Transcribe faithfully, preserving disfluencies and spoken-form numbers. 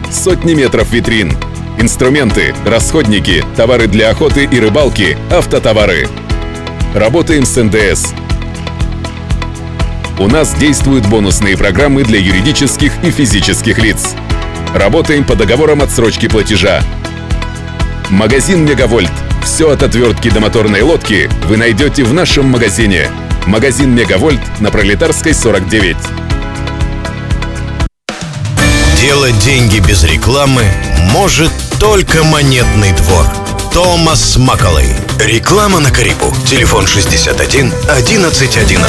сотни метров витрин. Инструменты, расходники, товары для охоты и рыбалки, автотовары. Работаем с эн дэ эс. У нас действуют бонусные программы для юридических и физических лиц. Работаем по договорам отсрочки платежа. Магазин «Мегавольт». Все от отвертки до моторной лодки вы найдете в нашем магазине. Магазин «Мегавольт» на Пролетарской, сорок девять. Делать деньги без рекламы может только Монетный двор. Томас Макколей. Реклама на Карибу. Телефон шестьдесят один одиннадцать одиннадцать.